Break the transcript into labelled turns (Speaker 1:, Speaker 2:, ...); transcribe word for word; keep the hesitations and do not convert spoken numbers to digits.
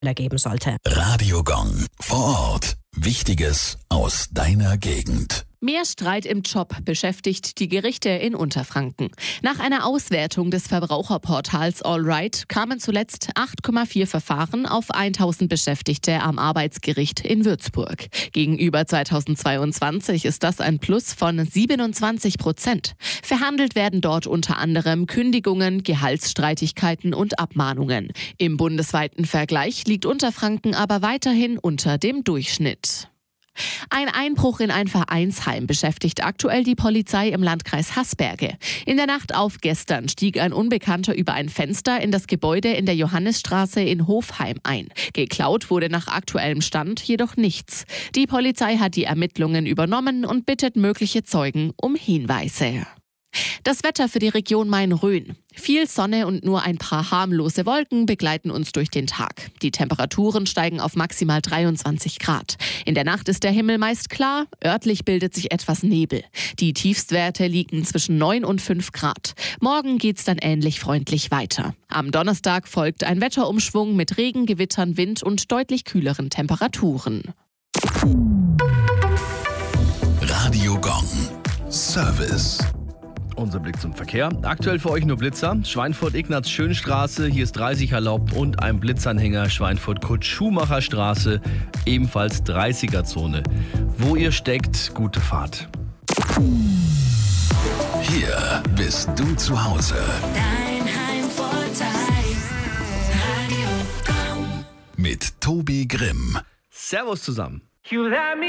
Speaker 1: geben sollte.
Speaker 2: Radio Gong. Vor Ort. Wichtiges aus deiner Gegend.
Speaker 3: Mehr Streit im Job beschäftigt die Gerichte in Unterfranken. Nach einer Auswertung des Verbraucherportals AllRight kamen zuletzt acht Komma vier Verfahren auf tausend Beschäftigte am Arbeitsgericht in Würzburg. Gegenüber zweitausendzweiundzwanzig ist das ein Plus von siebenundzwanzig Prozent. Verhandelt werden dort unter anderem Kündigungen, Gehaltsstreitigkeiten und Abmahnungen. Im bundesweiten Vergleich liegt Unterfranken aber weiterhin unter dem Durchschnitt. Ein Einbruch in ein Vereinsheim beschäftigt aktuell die Polizei im Landkreis Haßberge. In der Nacht auf gestern stieg ein Unbekannter über ein Fenster in das Gebäude in der Johannisstraße in Hofheim ein. Geklaut wurde nach aktuellem Stand jedoch nichts. Die Polizei hat die Ermittlungen übernommen und bittet mögliche Zeugen um Hinweise. Das Wetter für die Region Main-Rhön. Viel Sonne und nur ein paar harmlose Wolken begleiten uns durch den Tag. Die Temperaturen steigen auf maximal dreiundzwanzig Grad. In der Nacht ist der Himmel meist klar, örtlich bildet sich etwas Nebel. Die Tiefstwerte liegen zwischen neun und fünf Grad. Morgen geht's dann ähnlich freundlich weiter. Am Donnerstag folgt ein Wetterumschwung mit Regen, Gewittern, Wind und deutlich kühleren Temperaturen.
Speaker 2: Radio Gong. Service.
Speaker 4: Unser Blick zum Verkehr. Aktuell für euch nur Blitzer. Schweinfurt-Ignaz-Schönstraße, hier ist dreißig erlaubt und ein Blitzanhänger Schweinfurt-Kurt-Schumacher-Straße, ebenfalls dreißiger-Zone. Wo ihr steckt, gute Fahrt.
Speaker 2: Hier bist du zu Hause.
Speaker 5: Dein Heimvorteil. Radio Gong.
Speaker 2: Mit Tobi Grimm.
Speaker 4: Servus zusammen.
Speaker 6: You let me